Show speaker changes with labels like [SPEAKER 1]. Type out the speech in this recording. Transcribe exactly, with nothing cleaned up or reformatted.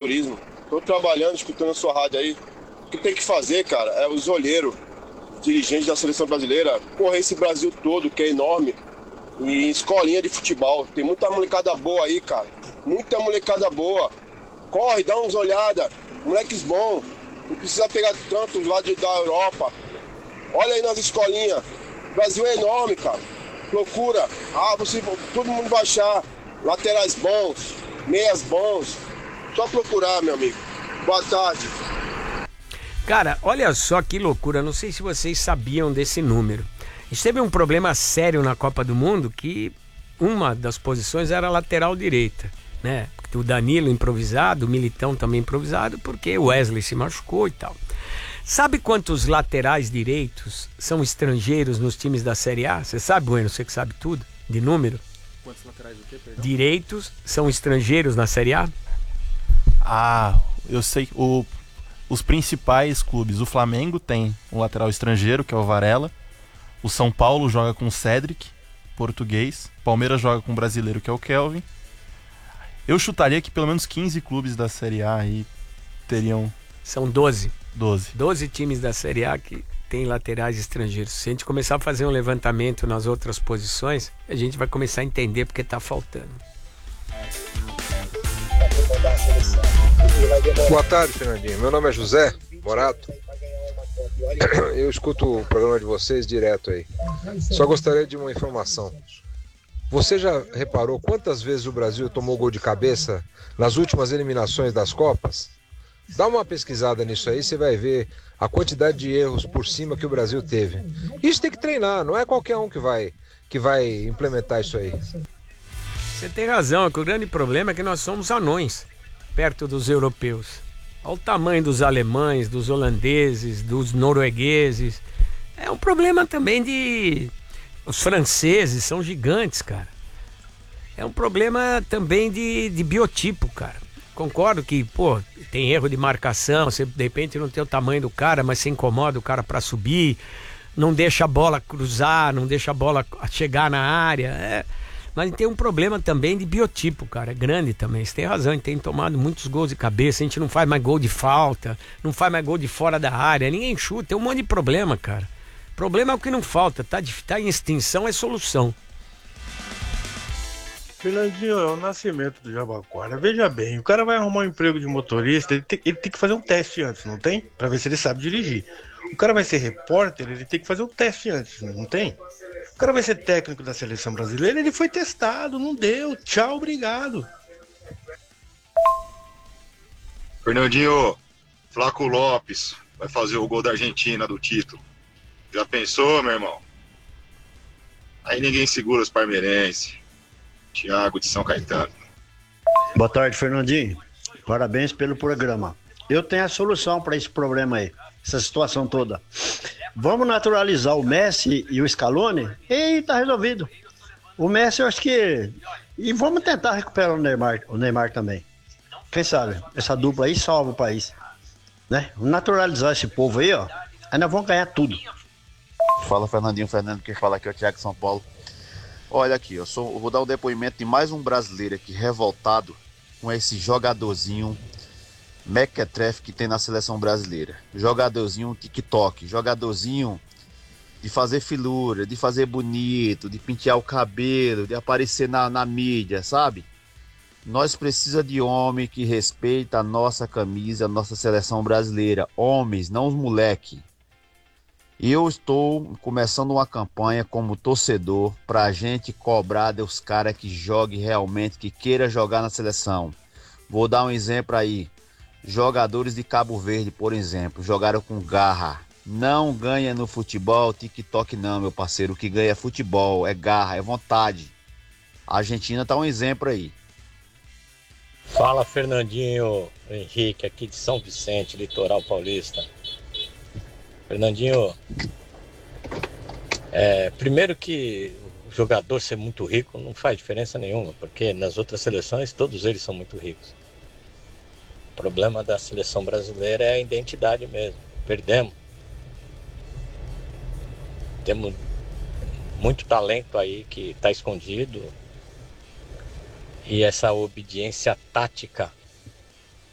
[SPEAKER 1] turismo. Tô trabalhando, escutando a sua rádio aí. O que tem que fazer, cara, é os olheiros, dirigentes da seleção brasileira, correr esse Brasil todo, que é enorme, em escolinha de futebol. Tem muita molecada boa aí, cara. Muita molecada boa. Corre, dá uns olhadas. Moleques bons. Não precisa pegar tanto lá de, da Europa. Olha aí nas escolinhas. O Brasil é enorme, cara. Procura. Ah, você, todo mundo vai achar laterais bons, meias bons. Só procurar, meu amigo. Boa tarde.
[SPEAKER 2] Cara, olha só que loucura. Não sei se vocês sabiam desse número. A gente teve um problema sério na Copa do Mundo que uma das posições era a lateral direita, né? O Danilo improvisado, o Militão também improvisado, porque o Wesley se machucou e tal. Sabe quantos laterais direitos são estrangeiros nos times da Série A? Você sabe, Bueno? Você que sabe tudo de número?
[SPEAKER 3] Quantos laterais do quê, perdão?
[SPEAKER 2] Direitos são estrangeiros na Série A?
[SPEAKER 3] Ah, eu sei. O, os principais clubes, o Flamengo tem um lateral estrangeiro, que é o Varela. O São Paulo joga com o Cedric, português. O Palmeiras joga com o brasileiro, que é o Kelvin. Eu chutaria que pelo menos quinze clubes da Série A aí teriam...
[SPEAKER 2] São doze.
[SPEAKER 3] doze.
[SPEAKER 2] doze times da Série A que tem laterais estrangeiros. Se a gente começar a fazer um levantamento nas outras posições, a gente vai começar a entender porque está faltando.
[SPEAKER 4] Boa tarde, Fernandinho. Meu nome é José Morato. Eu escuto o programa de vocês direto aí. Só gostaria de uma informação. Você já reparou quantas vezes o Brasil tomou gol de cabeça nas últimas eliminações das Copas? Dá uma pesquisada nisso aí, você vai ver a quantidade de erros por cima que o Brasil teve. Isso tem que treinar, não é qualquer um que vai, que vai implementar isso aí.
[SPEAKER 2] Você tem razão, é que o grande problema é que nós somos anões perto dos europeus. Olha o tamanho dos alemães, dos holandeses, dos noruegueses. É um problema também de... Os franceses são gigantes, cara. É um problema também de, de biotipo, cara. Concordo que, pô, tem erro de marcação, você de repente não tem o tamanho do cara, mas você incomoda o cara pra subir, não deixa a bola cruzar, não deixa a bola chegar na área. É... Mas tem um problema também de biotipo, cara, é grande também. Você tem razão, a gente tem tomado muitos gols de cabeça, a gente não faz mais gol de falta, não faz mais gol de fora da área, ninguém chuta, tem um monte de problema, cara. Problema é o que não falta, tá, tá em extinção, é solução.
[SPEAKER 5] Fernandinho, é o nascimento do Jabaquara. Veja bem, o cara vai arrumar um emprego de motorista, ele tem, ele tem que fazer um teste antes, não tem? Pra ver se ele sabe dirigir. O cara vai ser repórter, ele tem que fazer um teste antes, não tem? O cara vai ser técnico da seleção brasileira, ele foi testado, não deu. Tchau, obrigado.
[SPEAKER 6] Fernandinho, Flaco Lopes vai fazer o gol da Argentina do título. Já pensou, meu irmão? Aí ninguém segura os palmeirenses. Thiago de São Caetano.
[SPEAKER 7] Boa tarde, Fernandinho. Parabéns pelo programa. Eu tenho a solução para esse problema aí, essa situação toda. Vamos naturalizar o Messi e o Scaloni e tá resolvido. O Messi, eu acho que... E vamos tentar recuperar o Neymar, o Neymar também. Quem sabe, essa dupla aí salva o país. Né? Vamos naturalizar esse povo aí, ó. Aí nós vamos ganhar tudo.
[SPEAKER 8] Fala, Fernandinho. Fernando, quem fala aqui é o Thiago de São Paulo. Olha aqui, eu, sou, eu vou dar o depoimento de mais um brasileiro aqui revoltado com esse jogadorzinho mequetrefe que tem na seleção brasileira. Jogadorzinho TikTok, jogadorzinho de fazer filura, de fazer bonito, de pentear o cabelo, de aparecer na, na mídia, sabe? Nós precisamos de homem que respeita a nossa camisa, a nossa seleção brasileira. Homens, não os moleque. Eu estou começando uma campanha como torcedor para a gente cobrar dos caras que joguem realmente, que queira jogar na seleção. Vou dar um exemplo aí. Jogadores de Cabo Verde, por exemplo, jogaram com garra. Não ganha no futebol, TikTok não, meu parceiro. O que ganha é futebol, é garra, é vontade. A Argentina tá um exemplo aí.
[SPEAKER 9] Fala, Fernandinho Henrique, aqui de São Vicente, litoral paulista. Fernandinho, é, primeiro que o jogador ser muito rico não faz diferença nenhuma, porque nas outras seleções todos eles são muito ricos. O problema da seleção brasileira é a identidade mesmo. Perdemos. Temos muito talento aí que está escondido. E essa obediência tática